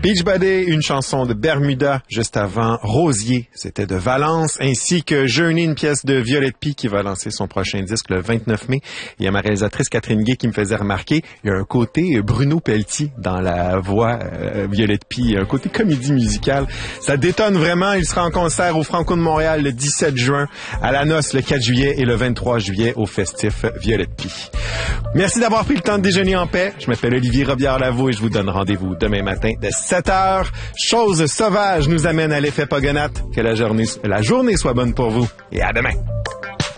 Beachbody, une chanson de Bermuda, juste avant Rosier, c'était de Valence, ainsi que Journey, une pièce de Violette Pie qui va lancer son prochain disque le 29 mai. Il y a ma réalisatrice Catherine Gay qui me faisait remarquer, il y a un côté Bruno Pelletier dans la voix Violette Pie, un côté comédie musicale. Ça détonne vraiment, il sera en concert au Franco de Montréal le 17 juin, à la Noce le 4 juillet et le 23 juillet au festif Violette Pie. Merci d'avoir pris le temps de déjeuner en paix. Je m'appelle Olivier Robillard-Lavaux et je vous donne rendez-vous demain matin dès 7h. Chose sauvage nous amène à l'effet Pogonat. Que la journée soit bonne pour vous et à demain.